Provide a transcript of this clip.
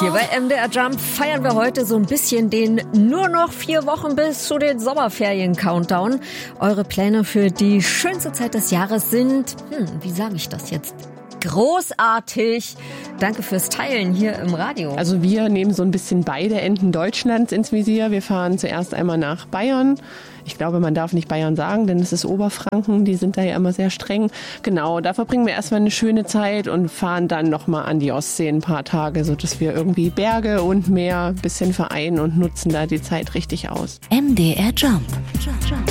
Hier bei MDR Jump feiern wir heute so ein bisschen den nur noch 4 Wochen bis zu den Sommerferien-Countdown. Eure Pläne für die schönste Zeit des Jahres sind, wie sage ich das jetzt? Großartig. Danke fürs Teilen hier im Radio. Also wir nehmen so ein bisschen beide Enden Deutschlands ins Visier. Wir fahren zuerst einmal nach Bayern. Ich glaube, man darf nicht Bayern sagen, denn es ist Oberfranken. Die sind da ja immer sehr streng. Genau, da verbringen wir erstmal eine schöne Zeit und fahren dann nochmal an die Ostsee ein paar Tage, sodass wir irgendwie Berge und Meer ein bisschen vereinen und nutzen da die Zeit richtig aus. MDR Jump.